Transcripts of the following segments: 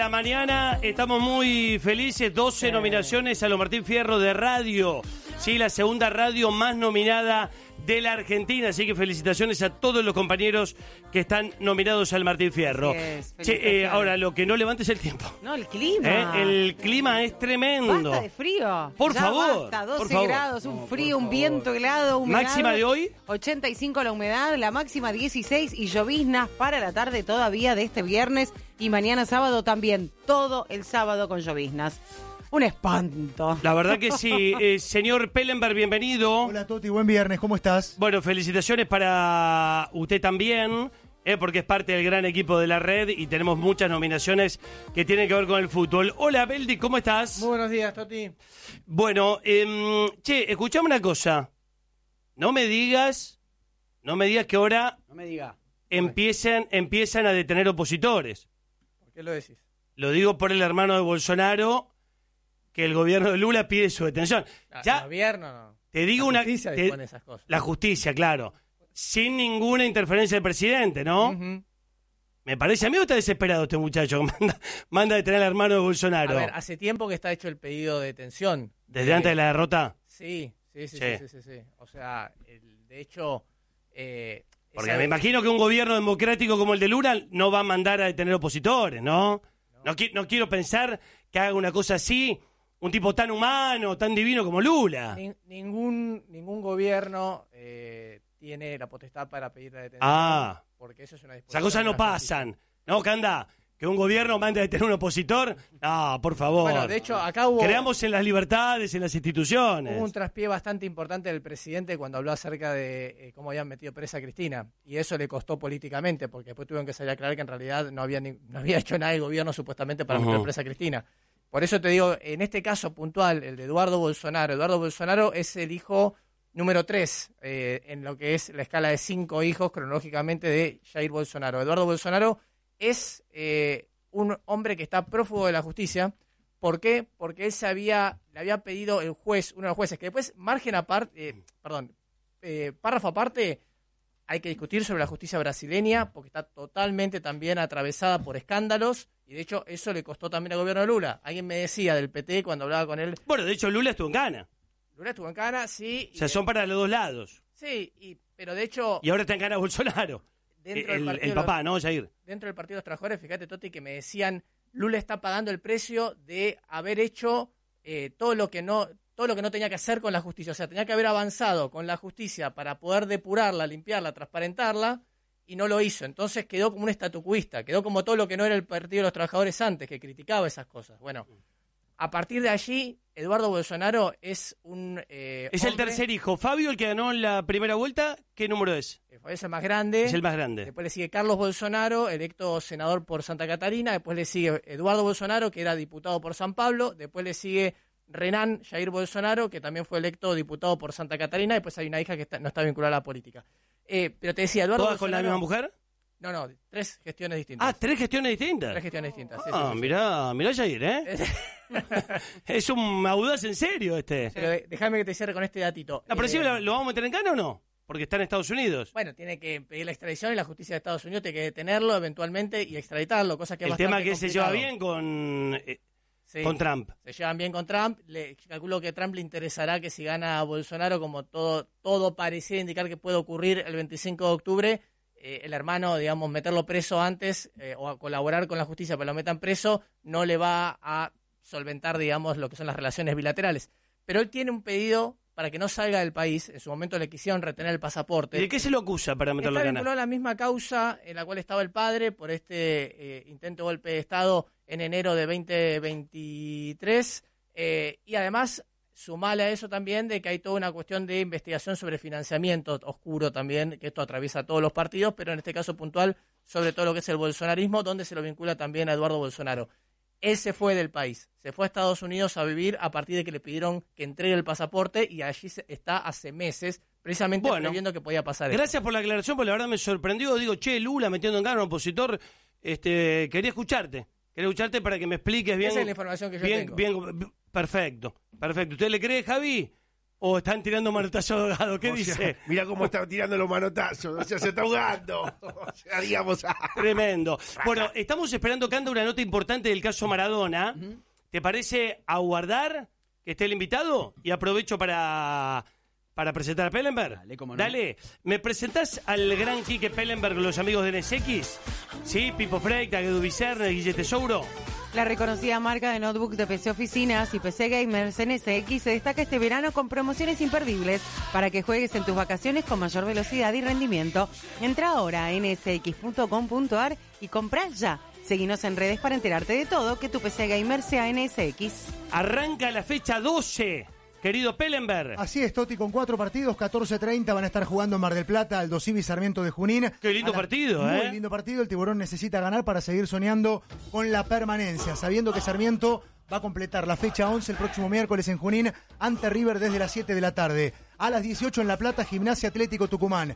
La mañana estamos muy felices, 12 nominaciones a los Martín Fierro de radio, sí, la segunda radio más nominada de la Argentina, así que felicitaciones a todos los compañeros que están nominados al Martín Fierro. Ahora, lo que no levante es el tiempo. No, el clima. El clima es tremendo. Basta de frío. Por favor. Basta, 12 por favor. grados, un frío, un viento helado, humedad. ¿Máxima de hoy? 85 la humedad, la máxima 16 y lloviznas para la tarde todavía de este viernes y mañana sábado también, todo el sábado con lloviznas. Un espanto. La verdad que sí. Señor Pellenberg, bienvenido. Hola Toti, buen viernes, ¿cómo estás? Bueno, felicitaciones para usted también, porque es parte del gran equipo de la red y tenemos muchas nominaciones que tienen que ver con el fútbol. Hola, Beldi, ¿cómo estás? Muy buenos días, Toti. Bueno, escuchame una cosa. No me digas que ahora No me diga. empiezan a detener opositores. ¿Por qué lo decís? Lo digo por el hermano de Bolsonaro, que el gobierno de Lula pide su detención. El gobierno no. Te digo la justicia dispone esas cosas. La justicia, claro. Sin ninguna interferencia del presidente, ¿no? Uh-huh. Me parece, a mí está desesperado este muchacho que manda a detener al hermano de Bolsonaro. A ver, hace tiempo que está hecho el pedido de detención. ¿Desde antes de la derrota? Sí. O sea, de hecho... Porque me imagino que un gobierno democrático como el de Lula no va a mandar a detener opositores, ¿no? No quiero pensar que haga una cosa así un tipo tan humano, tan divino como Lula. Ningún gobierno tiene la potestad para pedir la detención. Porque eso es una disposición. Esas cosas no pasan. ¿No, Canda? Que un gobierno mande a detener a un opositor. No, por favor. Bueno, de hecho, acá hubo... Creamos en las libertades, en las instituciones. Hubo un traspié bastante importante del presidente cuando habló acerca de cómo habían metido presa a Cristina. Y eso le costó políticamente, porque después tuvieron que salir a aclarar que en realidad no había hecho nada el gobierno supuestamente para meter presa a Cristina. Por eso te digo, en este caso puntual, el de Eduardo Bolsonaro es el hijo número 3 en lo que es la escala de 5 hijos cronológicamente de Jair Bolsonaro. Eduardo Bolsonaro es un hombre que está prófugo de la justicia. ¿Por qué? Porque él le había pedido uno de los jueces, que después, párrafo aparte, hay que discutir sobre la justicia brasileña, porque está totalmente también atravesada por escándalos, y de hecho eso le costó también al gobierno de Lula. Alguien me decía del PT cuando hablaba con él... Bueno, de hecho Lula estuvo en Cana. Sí. O sea, son para los dos lados. Sí, pero de hecho... Y ahora está en Cana Bolsonaro. El papá, ¿no, Jair? Dentro del Partido de los Trabajadores, fíjate, Toti, que me decían, Lula está pagando el precio de haber hecho todo lo que no tenía que hacer con la justicia. O sea, tenía que haber avanzado con la justicia para poder depurarla, limpiarla, transparentarla, y no lo hizo. Entonces quedó como un estatucuista, quedó como todo lo que no era el Partido de los Trabajadores antes, que criticaba esas cosas. Bueno, a partir de allí, Eduardo Bolsonaro es un Es el tercer hijo. Fabio, el que ganó en la primera vuelta, ¿qué número es? Es el más grande. Es el más grande. Después le sigue Carlos Bolsonaro, electo senador por Santa Catarina. Después le sigue Eduardo Bolsonaro, que era diputado por San Pablo. Después le sigue Renan Jair Bolsonaro, que también fue electo diputado por Santa Catarina. Después hay una hija que no está vinculada a la política. Pero te decía, Eduardo ¿Todas Bolsonaro, con la misma mujer? No, 3 gestiones distintas. 3 gestiones distintas. 3 gestiones distintas. Sí. Mirá Jair, Es un audaz en serio este. Pero déjame que te cierre con este datito. ¿Pero sí lo vamos a meter en Cana o no? Porque está en Estados Unidos. Bueno, tiene que pedir la extradición y la justicia de Estados Unidos tiene que detenerlo eventualmente y extraditarlo, cosa que es bastante tema que complicado. se lleva bien con Trump. Se llevan bien con Trump. Calculo que a Trump le interesará que si gana a Bolsonaro, como todo pareciera indicar que puede ocurrir el 25 de octubre, el hermano, digamos, meterlo preso antes o a colaborar con la justicia para que lo metan preso, no le va a solventar, digamos, lo que son las relaciones bilaterales. Pero él tiene un pedido para que no salga del país. En su momento le quisieron retener el pasaporte. ¿Y de qué se lo acusa para meterlo en Cana? Está vinculado a la misma causa en la cual estaba el padre por este intento de golpe de Estado en enero de 2023. Y además, sumale a eso también de que hay toda una cuestión de investigación sobre financiamiento oscuro también, que esto atraviesa todos los partidos, pero en este caso puntual sobre todo lo que es el bolsonarismo, donde se lo vincula también a Eduardo Bolsonaro. Él se fue del país, se fue a Estados Unidos a vivir a partir de que le pidieron que entregue el pasaporte y allí está hace meses, precisamente previendo que podía pasar Gracias esto. por la aclaración, porque la verdad me sorprendió. Digo, Lula metiendo en Cana a un opositor. Quería escucharte para que me expliques bien. Esa es la información que yo tengo. Perfecto. ¿Usted le cree, Javi? ¿O están tirando manotazo ahogado? ¿Qué dice? Mira cómo está tirando los manotazos. O sea, se está ahogando. O sea, digamos. Tremendo. Bueno, estamos esperando, Canda, una nota importante del caso Maradona. ¿Te parece aguardar que esté el invitado? Y aprovecho para presentar a Pellenberg. Dale, cómo no. Dale. ¿Me presentás al gran Quique Pellenberg, los amigos de NSX? Sí, Pipo Freita, Edu Vicerne, Guille Tesouro. La reconocida marca de notebooks de PC Oficinas y PC Gamers NSX se destaca este verano con promociones imperdibles para que juegues en tus vacaciones con mayor velocidad y rendimiento. Entra ahora a nsx.com.ar y comprá ya. Seguinos en redes para enterarte de todo, que tu PC Gamer sea NSX. Arranca la fecha 12, querido Pellenberg. Así es, Toti, con 4 partidos, 14:30 van a estar jugando en Mar del Plata, Aldo Civi Sarmiento de Junín. Qué lindo partido, Muy lindo partido, el Tiburón necesita ganar para seguir soñando con la permanencia, sabiendo que Sarmiento va a completar la fecha 11 el próximo miércoles en Junín ante River desde las 7 de la tarde. A las 18 en La Plata, Gimnasia Atlético Tucumán.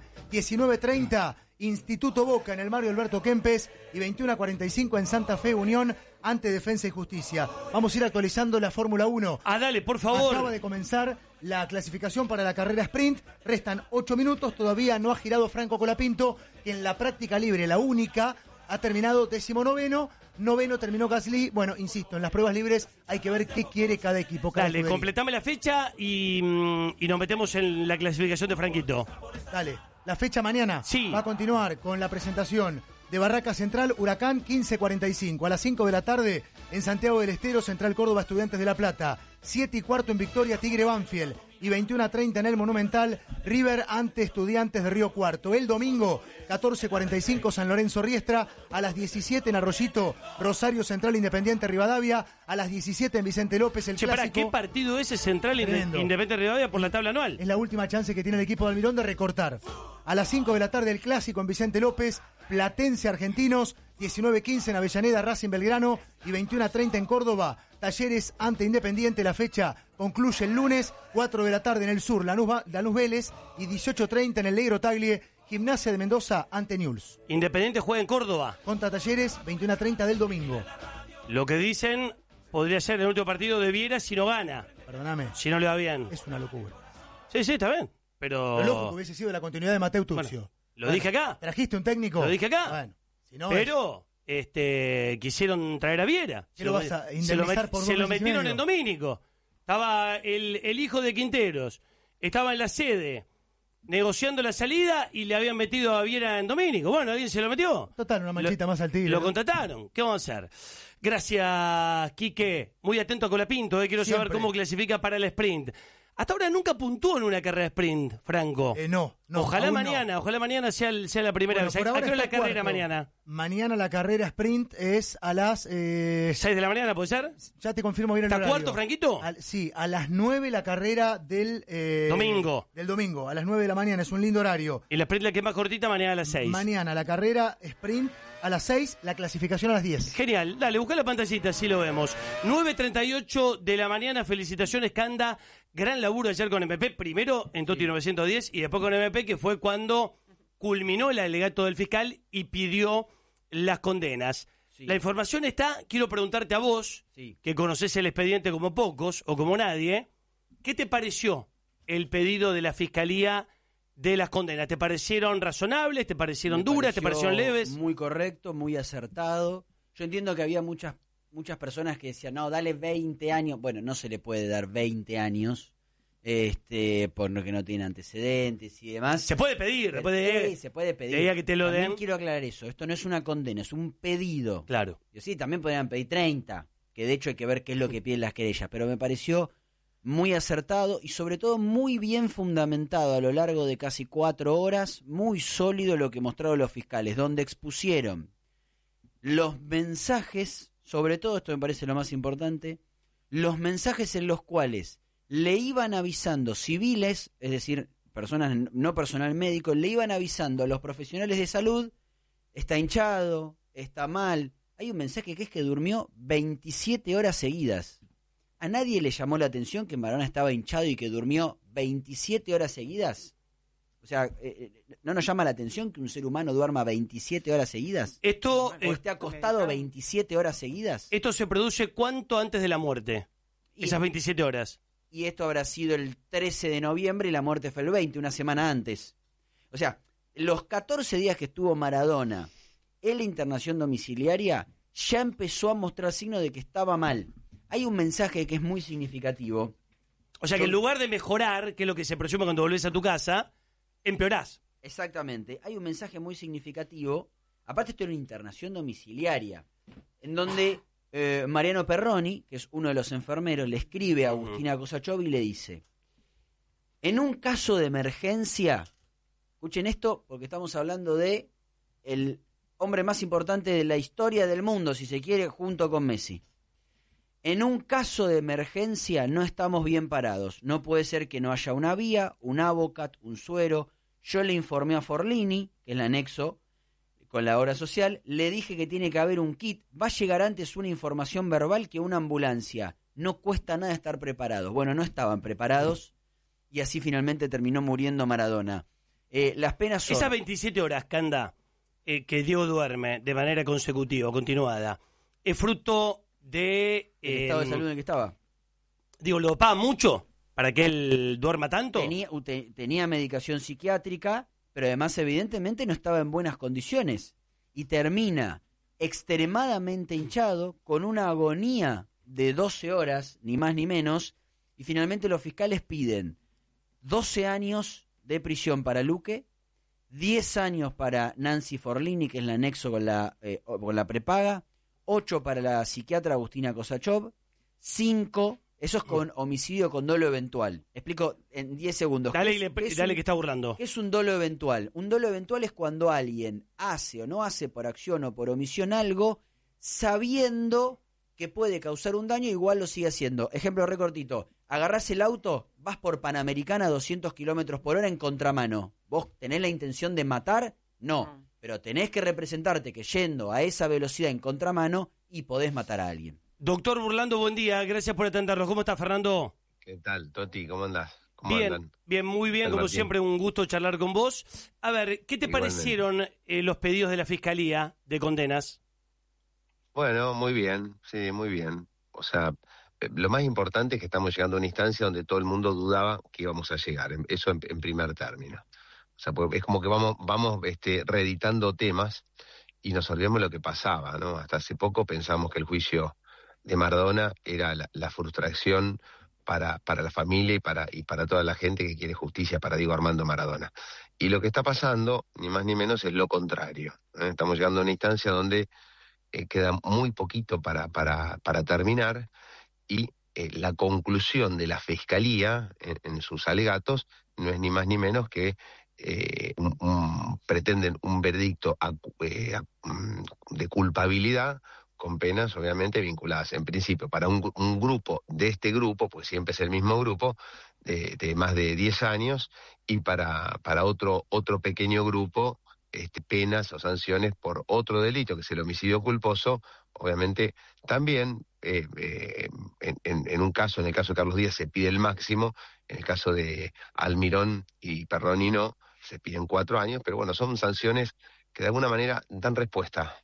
19:30, Instituto Boca en el Mario Alberto Kempes y 21:45 en Santa Fe Unión ante Defensa y Justicia. Vamos a ir actualizando la Fórmula 1. Dale, por favor. Acaba de comenzar la clasificación para la carrera sprint. Restan 8 minutos. Todavía no ha girado Franco Colapinto, que en la práctica libre, la única, ha terminado 19º. Noveno terminó Gasly. Bueno, insisto, en las pruebas libres hay que ver qué quiere cada equipo. Dale, completame la fecha y nos metemos en la clasificación de Franquito. Dale, la fecha mañana sí. Va a continuar con la presentación de Barraca Central, Huracán, 15:45. A las 5 de la tarde en Santiago del Estero, Central Córdoba, Estudiantes de La Plata. 7:15 en Victoria, Tigre Banfield. Y 21:30 en el Monumental, River ante Estudiantes de Río Cuarto. El domingo, 14:45, San Lorenzo Riestra. A las 17 en Arroyito, Rosario Central Independiente Rivadavia. A las 17 en Vicente López, el clásico. ¿Qué partido es ese Central Independiente Rivadavia por la tabla anual? Es la última chance que tiene el equipo de Almirón de recortar. A las 5 de la tarde, el clásico en Vicente López. Platense Argentinos, 19:15 en Avellaneda, Racing Belgrano y 21:30 en Córdoba, Talleres ante Independiente. La fecha concluye el lunes, 4 de la tarde en el sur, Lanús Vélez y 18:30 en el Negro Taglie, Gimnasia de Mendoza ante Newell's. Independiente juega en Córdoba. Contra Talleres, 21:30 del domingo. Lo que dicen podría ser el último partido de Viera si no gana. Perdóname. Si no le va bien. Es una locura. Sí, está bien, pero... Lo lógico hubiese sido la continuidad de Mateu Tuccio. Bueno, lo dije acá. ¿Trajiste un técnico? Lo dije acá. Bueno, si no pero quisieron traer a Viera. ¿Qué lo vas a indemnizar por 2 Se lo meses y metieron medio? en Domínico. Estaba el hijo de Quinteros. Estaba en la sede negociando la salida y le habían metido a Viera en Domínico. Bueno, alguien se lo metió. Total, una manchita más al tigre. Lo contrataron. ¿Qué vamos a hacer? Gracias, Quique. Muy atento a Colapinto. Quiero saber cómo clasifica para el sprint. Hasta ahora nunca puntuó en una carrera sprint, Franco. No. Ojalá mañana sea la primera vez. ¿A qué hora es la carrera mañana? Mañana la carrera sprint es a las... 6 de la mañana, ¿puede ser? Ya te confirmo bien el horario. ¿Está cuarto, Franquito? Sí, a las 9 la carrera del... domingo. Del domingo, a las 9 de la mañana, es un lindo horario. Y la sprint la que es más cortita, mañana a las 6. Mañana la carrera sprint a las 6, la clasificación a las 10. Genial, dale, busca la pantallita, así lo vemos. 9:38 de la mañana, felicitaciones, Canda. Gran laburo ayer con MP, primero en Toti 910 y después con MP, que fue cuando culminó el alegato del fiscal y pidió las condenas. Sí. La información está, quiero preguntarte a vos, que conocés el expediente como pocos o como nadie, ¿qué te pareció el pedido de la fiscalía de las condenas? ¿Te parecieron razonables? ¿Te parecieron duras? ¿Te parecieron leves? Muy correcto, muy acertado. Yo entiendo que había muchas personas que decían, no, dale 20 años. Bueno, no se le puede dar 20 años, por lo que no tiene antecedentes y demás. Se puede pedir, se puede pedir. Que te lo También den. Quiero aclarar eso, esto no es una condena, es un pedido. Claro. Y sí, también podrían pedir 30, que de hecho hay que ver qué es lo que piden las querellas, pero me pareció muy acertado y sobre todo muy bien fundamentado a lo largo de casi 4 horas, muy sólido lo que mostraron los fiscales, donde expusieron los mensajes, sobre todo esto me parece lo más importante, los mensajes en los cuales le iban avisando civiles, es decir, personas, no personal médico, le iban avisando a los profesionales de salud, está hinchado, está mal. Hay un mensaje que es que durmió 27 horas seguidas. ¿A nadie le llamó la atención que Maradona estaba hinchado y que durmió 27 horas seguidas? O sea, ¿no nos llama la atención que un ser humano duerma 27 horas seguidas? ¿O esté acostado 27 horas seguidas? ¿Esto se produce cuánto antes de la muerte? Esas 27 horas. y esto habrá sido el 13 de noviembre y la muerte fue el 20, una semana antes. O sea, los 14 días que estuvo Maradona en la internación domiciliaria, ya empezó a mostrar signos de que estaba mal. Hay un mensaje que es muy significativo. O sea que en lugar de mejorar, que es lo que se presume cuando volvés a tu casa, empeorás. Exactamente. Hay un mensaje muy significativo. Aparte esto es una internación domiciliaria, en donde Mariano Perroni, que es uno de los enfermeros, le escribe a Agustina Kosachov y le dice: en un caso de emergencia, escuchen esto porque estamos hablando de el hombre más importante de la historia del mundo, si se quiere, junto con Messi. En un caso de emergencia no estamos bien parados. No puede ser que no haya una vía, un Avocat, un suero. Yo le informé a Forlini, que es el anexo con la obra social, le dije que tiene que haber un kit. Va a llegar antes una información verbal que una ambulancia. No cuesta nada estar preparados. Bueno, no estaban preparados y así finalmente terminó muriendo Maradona. Las penas son... Esas 27 horas, Canda, que Diego duerme de manera consecutiva, continuada, es fruto de... ¿El estado de salud en el que estaba? Digo, ¿lo paga mucho para que él duerma tanto? Tenía medicación psiquiátrica, pero además evidentemente no estaba en buenas condiciones. Y termina extremadamente hinchado, con una agonía de 12 horas, ni más ni menos, y finalmente los fiscales piden 12 años de prisión para Luque, 10 años para Nancy Forlini, que es el anexo con la prepaga, 8 para la psiquiatra Agustina Kosachov, 5, eso es con homicidio con dolo eventual. Explico en 10 segundos. Dale que está burlando. ¿Qué es un dolo eventual? Un dolo eventual es cuando alguien hace o no hace por acción o por omisión algo, sabiendo que puede causar un daño, igual lo sigue haciendo. Ejemplo recortito: agarrás el auto, vas por Panamericana a 200 kilómetros por hora en contramano. ¿Vos tenés la intención de matar? No. Pero tenés que representarte que yendo a esa velocidad en contramano y podés matar a alguien. Doctor Burlando, buen día, gracias por atendernos. ¿Cómo estás, Fernando? ¿Qué tal, Toti? ¿Cómo andás? ¿Cómo bien, andan? bien, muy bien, como siempre, un gusto charlar con vos. A ver, ¿qué te parecieron los pedidos de la Fiscalía de condenas? Bueno, muy bien, sí, muy bien. O sea, lo más importante es que estamos llegando a una instancia donde todo el mundo dudaba que íbamos a llegar, eso en primer término. O sea, es como que vamos reeditando temas y nos olvidamos lo que pasaba, ¿no? Hasta hace poco pensamos que el juicio de Maradona era la frustración para la familia y para toda la gente que quiere justicia para Diego Armando Maradona. Y lo que está pasando, ni más ni menos, es lo contrario, ¿eh? Estamos llegando a una instancia donde queda muy poquito para terminar y la conclusión de la Fiscalía en sus alegatos no es ni más ni menos que pretenden un veredicto de culpabilidad con penas obviamente vinculadas en principio para un grupo de este grupo, pues siempre es el mismo grupo, de más de 10 años, y para otro pequeño grupo penas o sanciones por otro delito, que es el homicidio culposo. Obviamente también en un caso, en el caso de Carlos Díaz se pide el máximo, en el caso de Almirón y Perroni no, se piden 4 años, pero bueno, son sanciones que de alguna manera dan respuesta.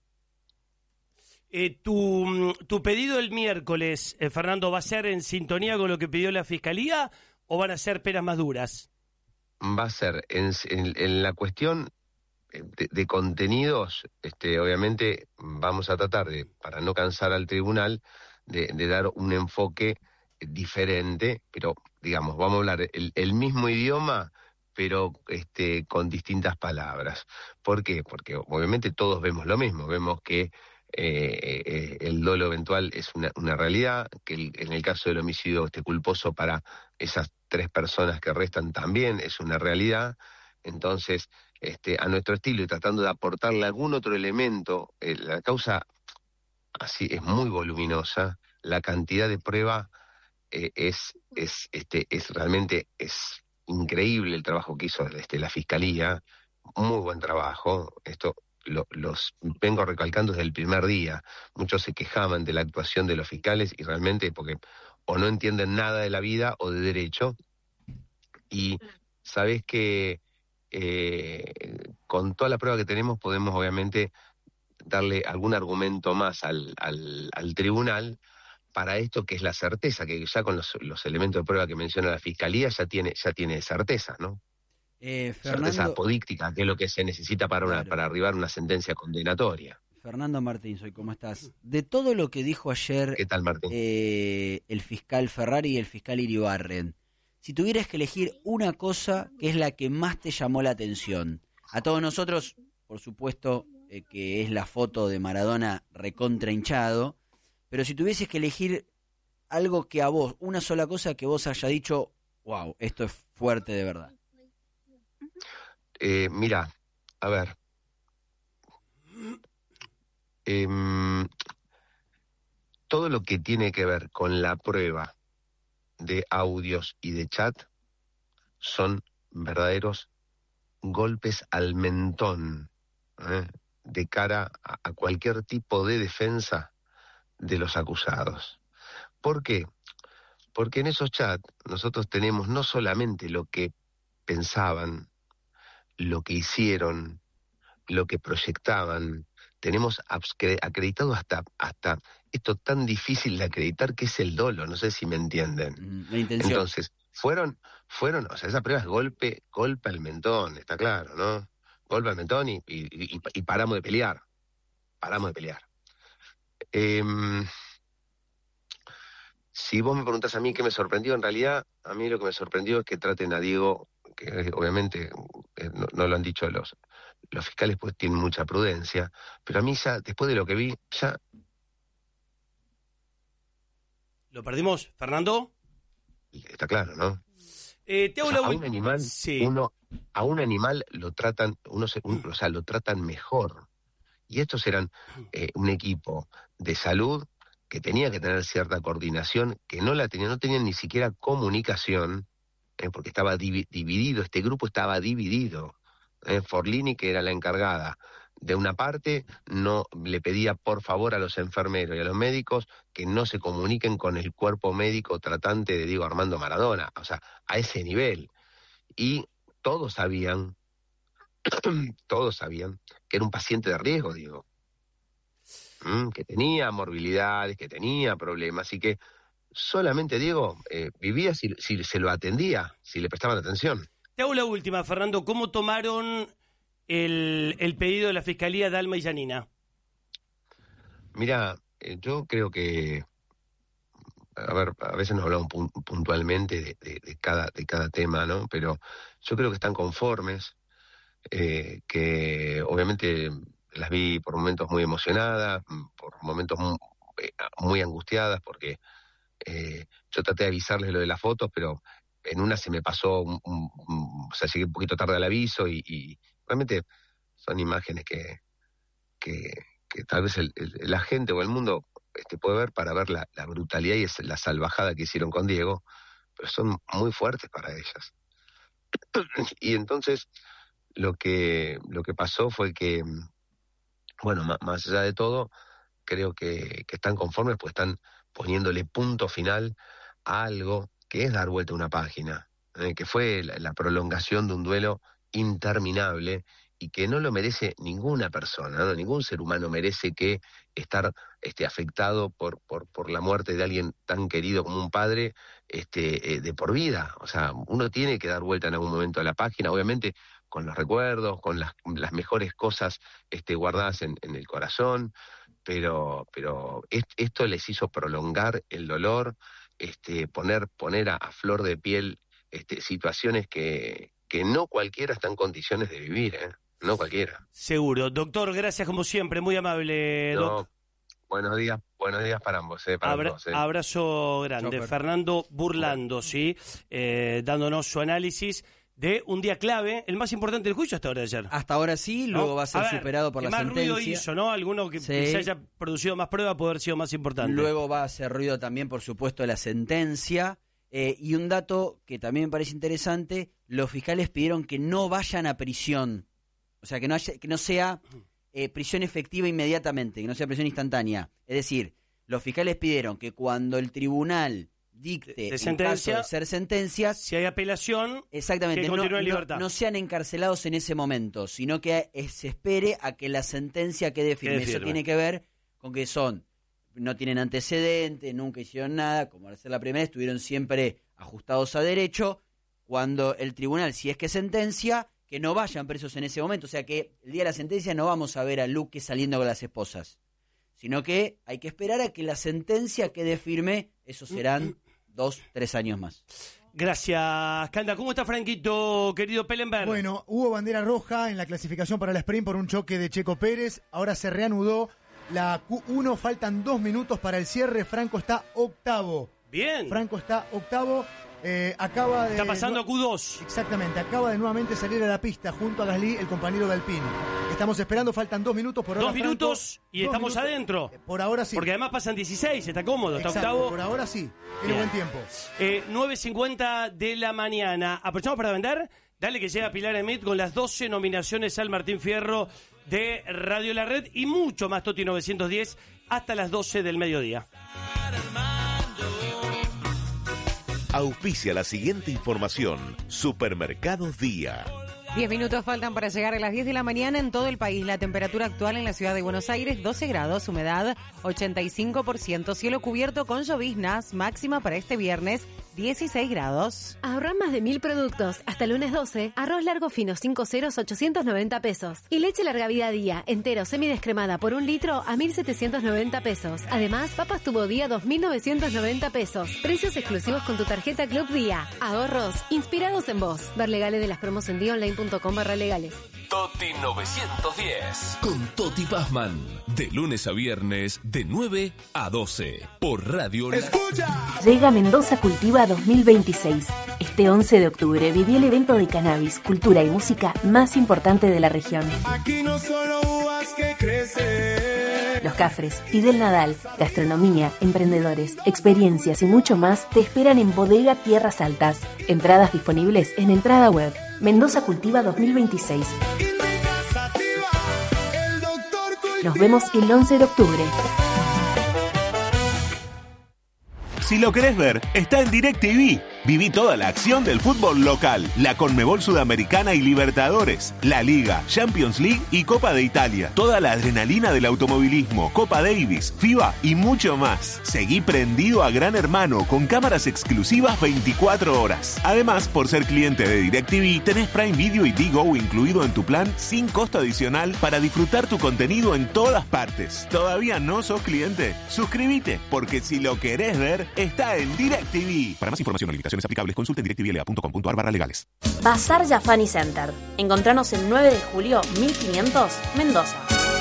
¿Tu pedido el miércoles, Fernando, va a ser en sintonía con lo que pidió la Fiscalía o van a ser penas más duras? Va a ser en la cuestión de contenidos, obviamente vamos a tratar de, para no cansar al tribunal, de dar un enfoque diferente, pero digamos, vamos a hablar el mismo idioma, pero con distintas palabras. ¿Por qué? Porque obviamente todos vemos lo mismo, vemos que el dolo eventual es una realidad, que en el caso del homicidio culposo para esas 3 personas que restan también es una realidad. Entonces, a nuestro estilo y tratando de aportarle algún otro elemento, la causa así es muy voluminosa, la cantidad de prueba es realmente es increíble el trabajo que hizo la Fiscalía, muy buen trabajo. Esto los vengo recalcando desde el primer día. Muchos se quejaban de la actuación de los fiscales y realmente porque o no entienden nada de la vida o de derecho, y sabés que con toda la prueba que tenemos podemos obviamente darle algún argumento más al tribunal para esto que es la certeza, que ya con los elementos de prueba que menciona la Fiscalía ya tiene certeza, ¿no? Fernando, certeza apodíctica, que es lo que se necesita para claro, para arribar a una sentencia condenatoria. Fernando Martín, ¿cómo estás? De todo lo que dijo ayer ¿Qué tal, Martín? el fiscal Ferrari y el fiscal Iribarren, si tuvieras que elegir una cosa que es la que más te llamó la atención, a todos nosotros, por supuesto, que es la foto de Maradona recontra hinchado, pero si tuvieses que elegir algo que a vos, una sola cosa que vos haya dicho, wow, esto es fuerte de verdad. Mira, a ver. Todo lo que tiene que ver con la prueba de audios y de chat son verdaderos golpes al mentón, de cara a cualquier tipo de defensa de los acusados. ¿Por qué? Porque en esos chats nosotros tenemos no solamente lo que pensaban, lo que hicieron, lo que proyectaban, tenemos acreditado hasta esto tan difícil de acreditar que es el dolo, no sé si me entienden. La intención. Entonces, fueron, o sea, esa prueba es golpe al mentón, está claro, ¿no? Golpe al mentón y paramos de pelear. Si vos me preguntás a mí qué me sorprendió, en realidad a mí lo que me sorprendió es que traten a Diego, que obviamente no lo han dicho los fiscales, pues tienen mucha prudencia, pero a mí ya, después de lo que vi, ya... ¿Lo perdimos, Fernando? Está claro, ¿no? Te hago O sea, la a un animal, sí. a un animal lo tratan, o sea, lo tratan mejor. Y estos eran un equipo de salud que tenía que tener cierta coordinación, que no tenían ni siquiera comunicación, porque estaba dividido, este grupo estaba dividido. Forlini, que era la encargada de una parte, no le pedía por favor a los enfermeros y a los médicos que no se comuniquen con el cuerpo médico tratante de Diego Armando Maradona, o sea, a ese nivel. Y todos sabían que era un paciente de riesgo, Diego, que tenía morbilidades, que tenía problemas, y que solamente Diego vivía si se lo atendía, si le prestaban atención. Te hago la última, Fernando. ¿Cómo tomaron el pedido de la Fiscalía Dalma y Janina? Mira, yo creo que, a ver, a veces nos hablamos puntualmente de cada tema, ¿no? Pero yo creo que están conformes, que obviamente las vi por momentos muy emocionadas, por momentos muy angustiadas, porque yo traté de avisarles lo de las fotos, pero en una se me pasó, o sea, llegué un poquito tarde al aviso y realmente son imágenes que tal vez la gente o el mundo puede ver para ver la brutalidad y la salvajada que hicieron con Diego, pero son muy fuertes para ellas. Y entonces lo que pasó fue que, bueno, más allá de todo, creo que están conformes, pues están poniéndole punto final a algo que es dar vuelta a una página, que fue la prolongación de un duelo interminable y que no lo merece ninguna persona, ¿no? Ningún ser humano merece que estar afectado por la muerte de alguien tan querido como un padre de por vida. O sea, uno tiene que dar vuelta en algún momento a la página, obviamente con los recuerdos, con las mejores cosas guardadas en el corazón, pero esto les hizo prolongar el dolor, poner a flor de piel situaciones que no cualquiera está en condiciones de vivir, no cualquiera. Seguro. Doctor, gracias como siempre, muy amable, Doc. Buenos días para ambos. Abrazo grande. Chau, Fernando Burlando, ¿sí? Dándonos su análisis de un día clave, el más importante del juicio hasta ahora de ayer. Hasta ahora sí, luego ¿no? va a ser superado por la más sentencia. Ruido hizo, ¿no? Alguno que se haya producido más prueba puede haber sido más importante. Luego va a hacer ruido también, por supuesto, la sentencia. Y un dato que también me parece interesante, los fiscales pidieron que no vayan a prisión. O sea, que no sea prisión efectiva inmediatamente, que no sea prisión instantánea. Es decir, los fiscales pidieron que cuando el tribunal dicte en caso de ser sentencias, si hay apelación, exactamente, que continúe en libertad. No sean encarcelados en ese momento, sino que se espere a que la sentencia quede firme. Eso tiene que ver con que son no tienen antecedentes, nunca hicieron nada, como al ser la primera, estuvieron siempre ajustados a derecho. Cuando el tribunal, si es que sentencia, que no vayan presos en ese momento. O sea que el día de la sentencia no vamos a ver a Luque saliendo con las esposas, sino que hay que esperar a que la sentencia quede firme. Eso serán 2-3 años más. Gracias, Canda. ¿Cómo está, Franquito, querido Pellenberg? Bueno, hubo bandera roja en la clasificación para el sprint por un choque de Checo Pérez. Ahora se reanudó la Q1. Faltan 2 minutos para el cierre. Franco está octavo. Bien. Franco está octavo. Acaba de... Está pasando a Q2. Exactamente. Acaba de nuevamente salir a la pista junto a Gasly, el compañero de Alpine. Estamos esperando. Faltan 2 minutos por ahora. 2 minutos Franco, y estamos adentro. Por ahora sí. Porque además pasan 16. Está cómodo. Está Exacto, octavo. por ahora sí. Tiene buen tiempo. 9:50 de la mañana. ¿Aprovechamos para vender? Dale que llega Pilar Emit con las 12 nominaciones al Martín Fierro de Radio La Red y mucho más Toti 910 hasta las 12 del mediodía. Auspicia la siguiente información. Supermercados Día. 10 minutos faltan para llegar a las 10 de la mañana en todo el país. La temperatura actual en la ciudad de Buenos Aires, 12 grados, humedad 85%, cielo cubierto con lloviznas, máxima para este viernes 16 grados. Ahorrar más de 1.000 productos. Hasta el lunes 12, arroz largo fino 5 ceros, 890 pesos. Y leche larga vida día, entero, semidescremada por 1 litro a 1.790 pesos. Además, papas tubo día 2.990 pesos. Precios exclusivos con tu tarjeta Club Día. Ahorros inspirados en vos. Ver legales de las promos en dionline.com/legales. Toti 910. Con Toti Pazman. De lunes a viernes, de 9 a 12. Por Radio ¡Escucha! Llega Mendoza Cultiva 2026. Este 11 de octubre viví el evento de cannabis, cultura y música más importante de la región. Aquí no solo uvas que crecen. Los Cafres, Fidel Nadal, gastronomía, emprendedores, experiencias y mucho más te esperan en Bodega Tierras Altas. Entradas disponibles en Entrada Web. Mendoza Cultiva 2026. Nos vemos el 11 de octubre. Si lo querés ver, está en DirecTV. Viví toda la acción del fútbol local, la Conmebol Sudamericana y Libertadores, la Liga, Champions League y Copa de Italia. Toda la adrenalina del automovilismo, Copa Davis, FIBA y mucho más. Seguí prendido a Gran Hermano con cámaras exclusivas 24 horas. Además, por ser cliente de DirecTV, tenés Prime Video y Digo incluido en tu plan sin costo adicional para disfrutar tu contenido en todas partes. ¿Todavía no sos cliente? Suscríbete, porque si lo querés ver, está en DirecTV. Para más información o limitaciones aplicables, consulten directvla.com.ar/legales. Bazar Jafani Center. Encontranos el 9 de julio 1500, Mendoza.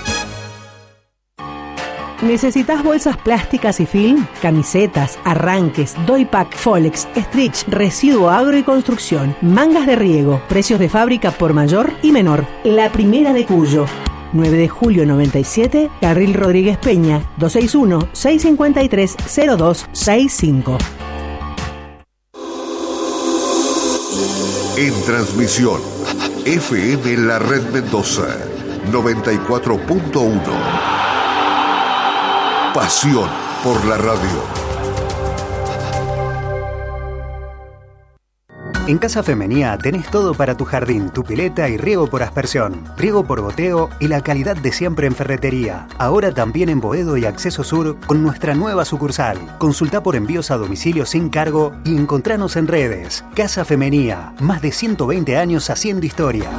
¿Necesitas bolsas plásticas y film? Camisetas, arranques, doypack, folex, stretch, residuo agro y construcción, mangas de riego, precios de fábrica por mayor y menor. La primera de Cuyo. 9 de julio 97, Carril Rodríguez Peña, 261-653-0265. En transmisión, FM La Red Mendoza, 94.1. Pasión por la radio. En Casa Femenía tenés todo para tu jardín, tu pileta y riego por aspersión, riego por goteo y la calidad de siempre en ferretería. Ahora también en Boedo y Acceso Sur con nuestra nueva sucursal. Consultá por envíos a domicilio sin cargo y encontranos en redes. Casa Femenía, más de 120 años haciendo historia.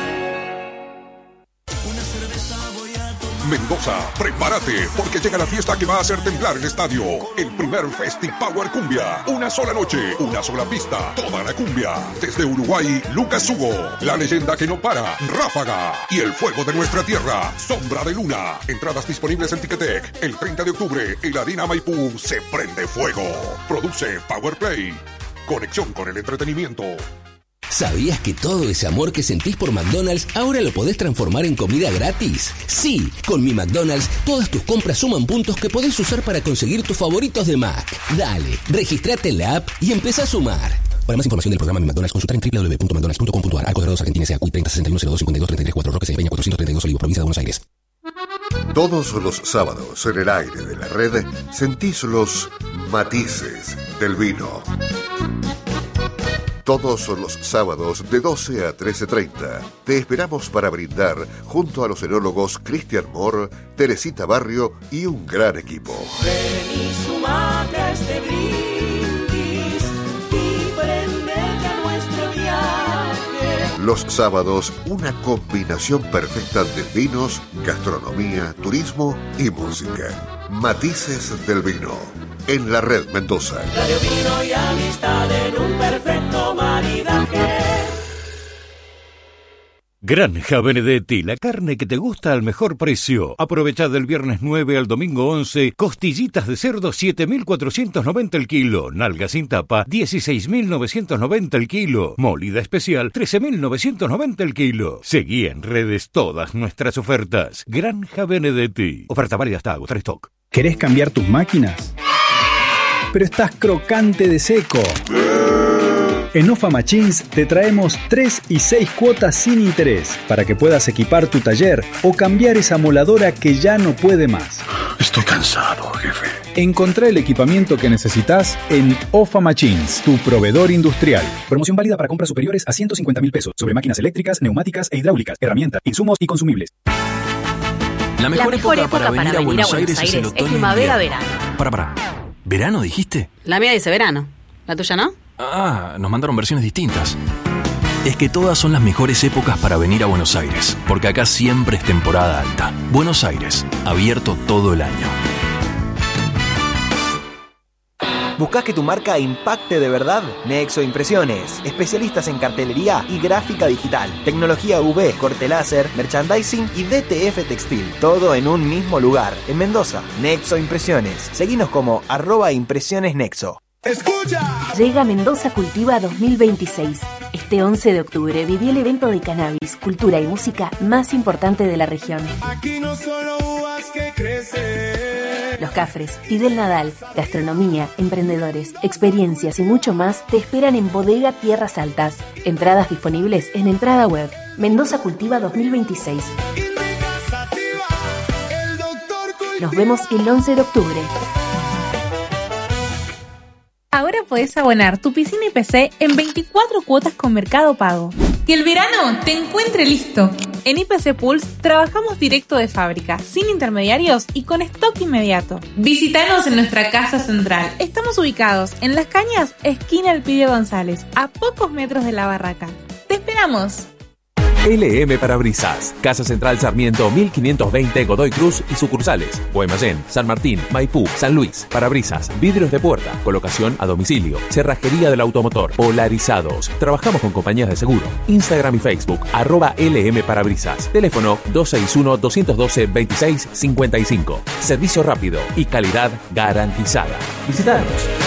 Mendoza, prepárate, porque llega la fiesta que va a hacer temblar el estadio. El primer Festi-Power Cumbia. Una sola noche, una sola pista, toda la cumbia. Desde Uruguay, Lucas Hugo. La leyenda que no para, Ráfaga. Y el fuego de nuestra tierra, Sombra de Luna. Entradas disponibles en Ticketek. El 30 de octubre, el Arena Maipú se prende fuego. Produce Powerplay. Conexión con el entretenimiento. ¿Sabías que todo ese amor que sentís por McDonald's ahora lo podés transformar en comida gratis? Sí, con Mi McDonald's todas tus compras suman puntos que podés usar para conseguir tus favoritos de Mac. Dale, registrate en la app y empezá a sumar. Para más información del programa Mi McDonald's, consultar en www.mcdonalds.com.ar. Arcos Dorados, Argentina, SACUI 306102523334, Roque Peña 432 Olivos, provincia de Buenos Aires. Todos los sábados en el aire de la red sentís los matices del vino. Todos los sábados de 12 a 13:30. Te esperamos para brindar junto a los enólogos Cristian Moore, Teresita Barrio y un gran equipo. Ven y sumate a este brindis y prendete a nuestro viaje. Los sábados, una combinación perfecta de vinos, gastronomía, turismo y música. Matices del vino. En la Red Mendoza. Radio, vino y amistad en un perfecto maridaje. Granja Benedetti, la carne que te gusta al mejor precio. Aprovecha del viernes 9 al domingo 11, costillitas de cerdo 7.490 el kilo, nalga sin tapa 16.990 el kilo, molida especial 13.990 el kilo. Seguí en redes todas nuestras ofertas. Granja Benedetti. Oferta válida hasta agotar stock. ¿Querés cambiar tus máquinas? Pero estás crocante de seco. En OFA Machines te traemos 3 y 6 cuotas sin interés para que puedas equipar tu taller o cambiar esa moladora que ya no puede más. Estoy cansado, jefe. Encontrá el equipamiento que necesitas en OFA Machines, tu proveedor industrial. Promoción válida para compras superiores a 150.000 pesos sobre máquinas eléctricas, neumáticas e hidráulicas, herramientas, insumos y consumibles. La mejor época para venir a Buenos Aires es el otoño. Es primavera-verano. Para. ¿Verano dijiste? La mía dice verano. ¿La tuya no? Ah, nos mandaron versiones distintas. Es que todas son las mejores épocas para venir a Buenos Aires, porque acá siempre es temporada alta. Buenos Aires, abierto todo el año. ¿Buscás que tu marca impacte de verdad? Nexo Impresiones, especialistas en cartelería y gráfica digital, tecnología UV, corte láser, merchandising y DTF Textil, todo en un mismo lugar, en Mendoza. Nexo Impresiones, seguinos como @impresionesnexo. ¡Escucha! Llega Mendoza Cultiva 2026. Este 11 de octubre viví el evento de cannabis, cultura y música más importante de la región. Aquí no solo uvas que crecen. Los Cafres, Fidel Nadal, gastronomía, emprendedores, experiencias y mucho más te esperan en Bodega Tierras Altas. Entradas disponibles en Entrada Web. Mendoza Cultiva 2026. Nos vemos el 11 de octubre. Ahora podés abonar tu piscina y PC en 24 cuotas con Mercado Pago. Que el verano te encuentre listo. En IPC Pools trabajamos directo de fábrica, sin intermediarios y con stock inmediato. Visítanos en nuestra casa central. Estamos ubicados en Las Cañas, esquina Elpidio González, a pocos metros de la barraca. ¡Te esperamos! LM Parabrisas, Casa Central Sarmiento 1520 Godoy Cruz y sucursales, Guaymallén, San Martín, Maipú, San Luis. Parabrisas, vidrios de puerta, colocación a domicilio, cerrajería del automotor, polarizados. Trabajamos con compañías de seguro. Instagram y Facebook, @LM Parabrisas. Teléfono 261-212-2655. Servicio rápido y calidad garantizada. Visítanos.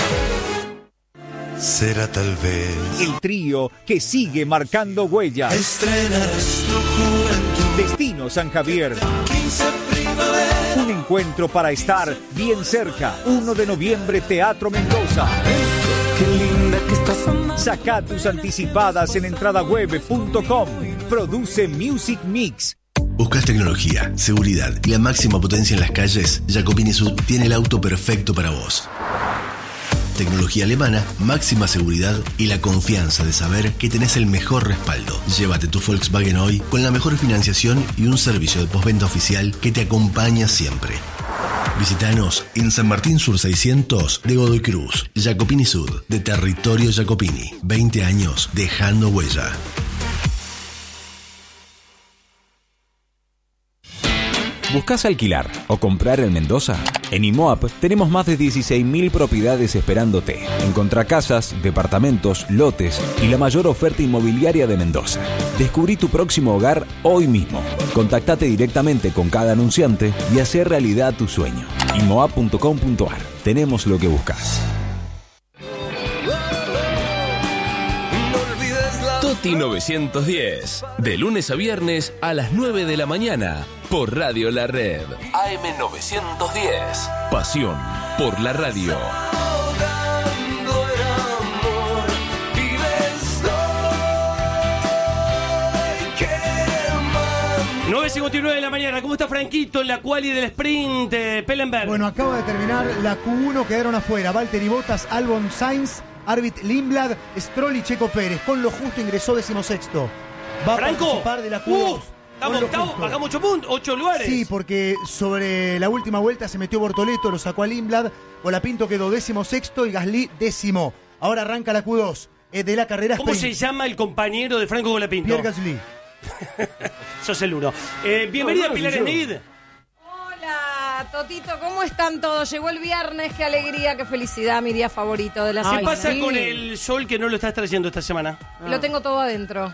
Será tal vez el trío que sigue marcando huellas. Estrenarás tu juventud. Destino San Javier. 15 primavera. Un encuentro para estar bien cerca. 1 de noviembre, Teatro Mendoza. Qué linda que estás. Saca tus anticipadas en entradaweb.com. Produce Music Mix. ¿Buscas tecnología, seguridad y la máxima potencia en las calles? Jacopini Sud tiene el auto perfecto para vos. Tecnología alemana, máxima seguridad y la confianza de saber que tenés el mejor respaldo. Llévate tu Volkswagen hoy con la mejor financiación y un servicio de postventa oficial que te acompaña siempre. Visítanos en San Martín Sur 600 de Godoy Cruz. Jacopini Sud, de Territorio Jacopini. 20 años dejando huella. ¿Buscás alquilar o comprar en Mendoza? En IMOAP tenemos más de 16.000 propiedades esperándote. Encontrá casas, departamentos, lotes y la mayor oferta inmobiliaria de Mendoza. Descubrí tu próximo hogar hoy mismo. Contactate directamente con cada anunciante y hacé realidad tu sueño. IMOAP.com.ar. Tenemos lo que buscas. Toti 910, de lunes a viernes a las 9 de la mañana, por Radio La Red. AM 910, pasión por la radio. 9:59 de la mañana. ¿Cómo está Franquito en la quali del sprint, Pellenberg? Bueno, acaba de terminar la Q1, quedaron afuera Valtteri Bottas, Albon, Sainz Arvid Lindblad, Stroll y Checo Pérez. Con lo justo ingresó 16º. Va a participar de la Q2. Estamos octavos, bajamos 8 puntos, 8 lugares. Sí, porque sobre la última vuelta se metió Bortoleto, lo sacó a Lindblad. Colapinto quedó 16º y Gasly 10º. Ahora arranca la Q2 de la carrera ¿Cómo sprint. se llama el compañero de Franco Colapinto? Pierre Gasly. Sos el uno. Bienvenida, Pilar Smith. Hola, Totito, ¿cómo están todos? Llegó el viernes, qué alegría, qué felicidad, mi día favorito de la semana. ¿Qué pasa con el sol que no lo estás trayendo esta semana? Lo tengo todo adentro.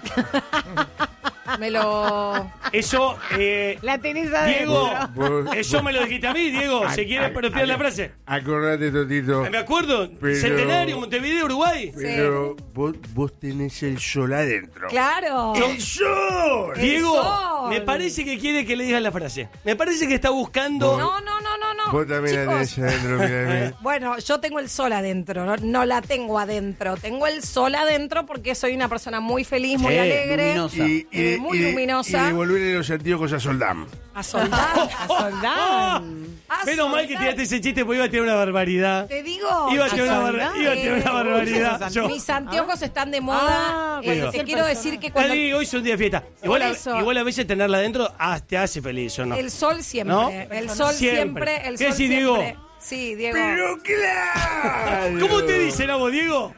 Me lo... Eso, La tenés adentro. Diego, eso me lo dijiste a mí, Diego. ¿Se quiere pronunciar la frase? Acordate, Totito. Me acuerdo. Pero- Centenario, Montevideo, Uruguay. Pero vos tenés el sol adentro. Claro. ¡El sol! El Diego, sol. me parece que quiere que le digas la frase. Me parece que está buscando... No. Vos también la tenés adentro, mirá. Bueno, yo tengo el sol adentro, no la tengo adentro. Tengo el sol adentro porque soy una persona muy feliz, muy alegre. Muy luminosa. Y devolverle los anteojos a Soldán. A Soldán. A Soldán. Menos mal que tiraste ese chiste porque iba a tener una barbaridad. Te digo. Iba a tener una barbaridad. Yo. Mis anteojos están de moda. Te quiero decir que cuando... Dale, hoy es un día de fiesta. Igual a veces tenerla adentro te hace feliz, ¿o no? El sol siempre. ¿No? El sol siempre. El ¿Qué sol decís, siempre. Diego? Sí, Diego. ¡Pero claro! ¿Cómo te dicen a vos, Diego?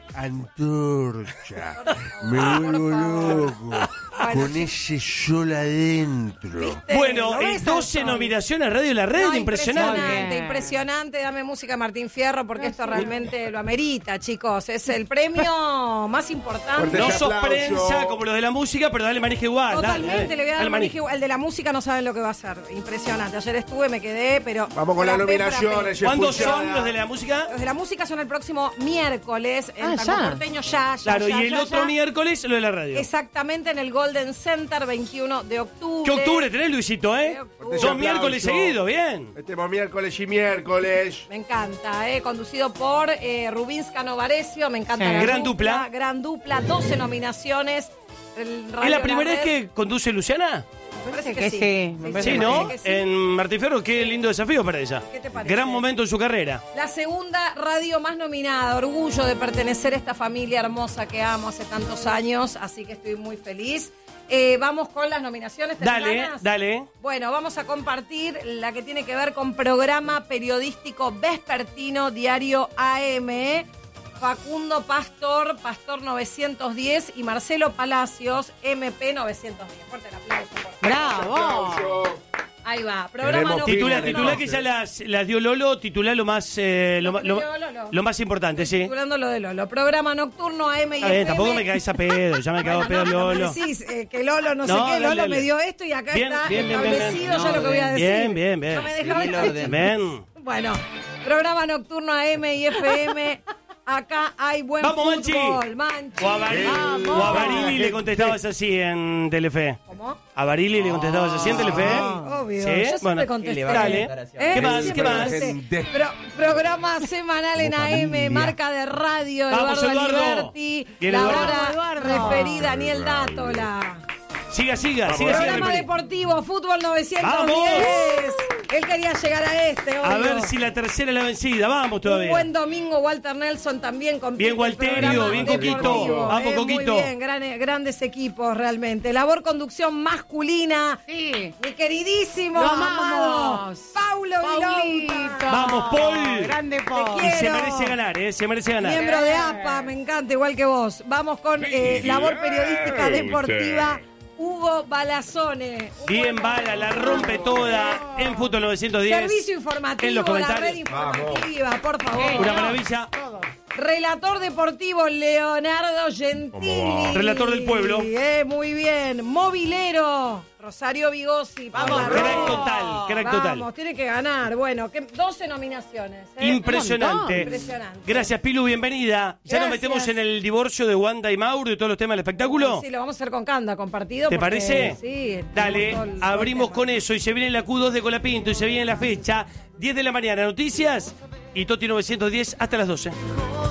Antorcha. Me vuelvo loco. Con ese sol adentro. Bueno, ¿Lo ves al 12 sol? nominaciones a Radio La Red, No, impresionante. impresionante. Dame música Martín Fierro porque esto realmente lo amerita, chicos. Es el premio más importante. No sos prensa como los de la música, pero dale manija igual. Totalmente, le voy a dar dale manija igual. El de la música no saben lo que va a hacer. Impresionante. Ayer estuve, me quedé, pero... Vamos con las nominaciones. ¿Cuándo son los de la música? Los de la música son el próximo miércoles en Tango ya. Porteño, ya. Claro, y el otro miércoles lo de la radio. Exactamente, en el Golden Center, 21 de octubre. ¿Qué octubre tenés, Luisito, eh? Dos miércoles seguidos, bien. Estemos miércoles y miércoles. Me encanta, conducido por Rubinska Novarecio, me encanta Sí. la Gran dupla. Gran dupla, 12 nominaciones. ¿Es la primera vez que conduce Luciana? Me parece que sí. Sí, ¿no? En Martín Fierro, qué lindo desafío para ella. ¿Qué te parece? Gran momento en su carrera. La segunda radio más nominada, orgullo de pertenecer a esta familia hermosa que amo hace tantos años, así que estoy muy feliz. Vamos con las nominaciones. ¿Tenés ganas? Dale. Bueno, vamos a compartir la que tiene que ver con programa periodístico vespertino Diario AM. Facundo Pastor, Pastor 910 y Marcelo Palacios, MP 910. Fuerte el aplauso. ¡Bravo! Ahí va. Programa nocturno. Titular que ya las dio Lolo, titular lo más lo más importante, sí. Titulando lo de Lolo. Programa nocturno AM y Está bien, FM. tampoco me caes a pedo, ya me cago a pedo Lolo. Decís que Lolo no sé No, qué, dale, Lolo dale. me dio esto y acá Bien, está bien, bien, establecido bien. ya lo que voy a decir. Bien. No me deja ver. Bien. Bueno, programa nocturno AM y FM. Acá hay buen Vamos, fútbol, Manchi. O a Barili le contestabas así en Telefe. ¿Cómo? ¿A Barili le contestabas así en Telefe? Obvio, ¿Sí? yo siempre contesté. Dale. ¿Qué más? Siempre contesté. Programa semanal en AM, marca de radio, Vamos, Eduardo Eduardo. Aliberti. Bien, La Eduardo. hora referida, Daniel Dátola. Siga. Programa deportivo, Fútbol 910. ¡Vamos! Él quería llegar a este, obvio. A ver si la tercera es la vencida. Vamos Un todavía. buen domingo, Walter Nelson también con Bien, Walterio, bien, Coquito. Vamos, Coquito. Muy bien, grandes equipos realmente. Labor conducción masculina. Sí. Mi queridísimo, Lo amado amamos. Paulo Vilauta. Vamos, Paul. Grande Paul. Y se quiero. merece ganar, se merece ganar. Miembro de APA, me encanta, igual que vos. Vamos con labor periodística deportiva. Hugo Balazone. Bien, Bala, la rompe toda en Fútbol 910. Servicio informativo, En los la comentarios. red informativa, por favor. Una maravilla. Relator deportivo Leonardo Gentili. Relator del pueblo. Muy bien. Movilero Rosario Vigosi. Vamos, crack total. Vamos, tiene que ganar. Bueno, 12 nominaciones. Impresionante. Impresionante. Gracias, Pilu, bienvenida. ¿Ya nos Gracias. metemos en el divorcio de Wanda y Mauro y todos los temas del espectáculo? Sí, lo vamos a hacer con Canda, compartido. ¿Te porque, parece? Sí. Dale, tenemos todo el abrimos tema. con eso y se viene la Q2 de Colapinto y se viene la fecha. 10 de la mañana, noticias y Toti 910 hasta las 12.